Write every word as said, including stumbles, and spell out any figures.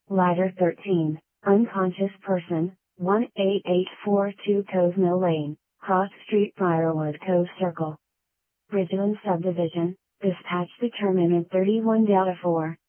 Ladder thirteen, unconscious person, one eight eight four two Cove Mill Lane, Cross Street, Briarwood Cove Circle. Bridgeland Subdivision, dispatch determinant thirty-one Delta four.